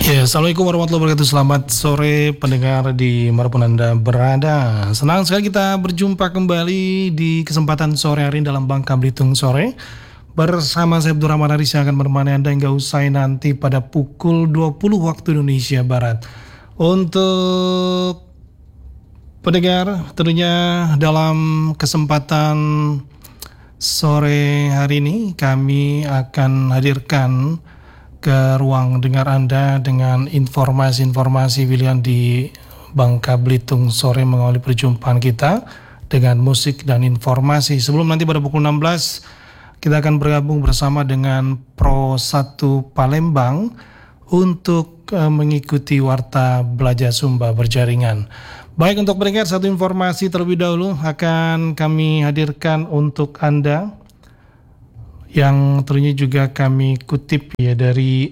Ya, Assalamualaikum warahmatullahi wabarakatuh. Selamat sore pendengar di manapun Anda berada. Senang sekali kita berjumpa kembali di kesempatan sore hari ini dalam Bangka Belitung Sore. Bersama saya Abdul Rahman Haris yang akan menemani Anda hingga usai nanti pada pukul 20 waktu Indonesia Barat. Untuk pendengar, tentunya dalam kesempatan sore hari ini kami akan hadirkan ke ruang dengar Anda dengan informasi-informasi pilihan di Bangka Belitung Sore mengawali perjumpaan kita dengan musik dan informasi. Sebelum nanti pada pukul 16 kita akan bergabung bersama dengan Pro 1 Palembang untuk mengikuti Warta Belajar Sumba Berjaringan. Baik, untuk pendengar, satu informasi terlebih dahulu akan kami hadirkan untuk Anda yang tentunya juga kami kutip ya dari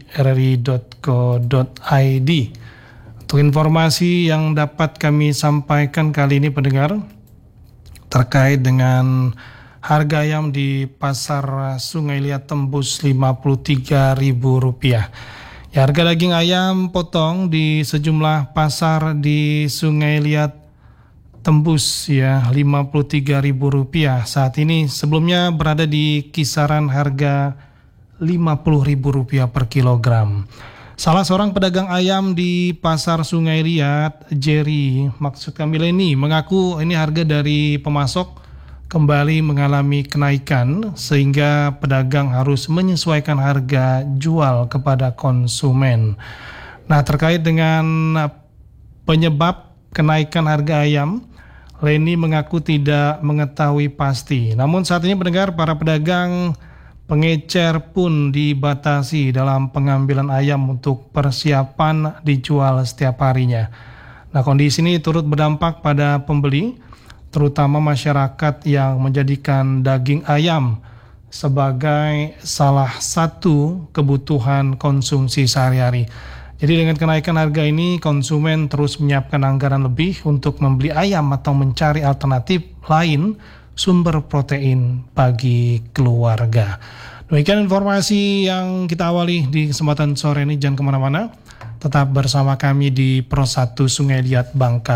rri.co.id. Untuk informasi yang dapat kami sampaikan kali ini pendengar terkait dengan harga ayam di Pasar Sungai Liat tembus Rp53.000. Ya, harga daging ayam potong di sejumlah pasar di Sungai Liat tembus ya Rp53.000 saat ini. Sebelumnya berada di kisaran harga Rp50.000 per kilogram. Salah seorang pedagang ayam di Pasar Sungai Liat, Jerry, maksud kami Leni, mengaku ini harga dari pemasok kembali mengalami kenaikan sehingga pedagang harus menyesuaikan harga jual kepada konsumen. Nah, terkait dengan penyebab kenaikan harga ayam, Leni mengaku tidak mengetahui pasti. Namun saat ini pendengar, para pedagang pengecer pun dibatasi dalam pengambilan ayam untuk persiapan dijual setiap harinya. Nah, kondisi ini turut berdampak pada pembeli, terutama masyarakat yang menjadikan daging ayam sebagai salah satu kebutuhan konsumsi sehari-hari. Jadi dengan kenaikan harga ini, konsumen terus menyiapkan anggaran lebih untuk membeli ayam atau mencari alternatif lain sumber protein bagi keluarga. Demikian informasi yang kita awali di kesempatan sore ini. Jangan kemana-mana, tetap bersama kami di Pro 1 Sungai Liat Bangka